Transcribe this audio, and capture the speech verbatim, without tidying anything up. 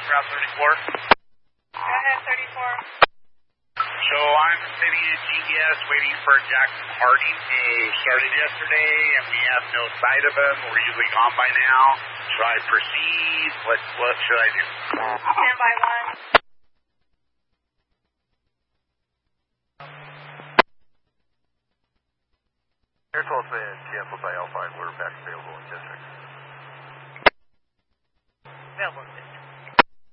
Route thirty-four. Go ahead, thirty-four. So I'm sitting at G D S waiting for Jackson Harding, who started yesterday, and we have no sight of him. We're usually gone by now. Should I proceed? What what should I do? Stand by one. Air twelve been canceled by Alpine. We're back available in district. Available in district.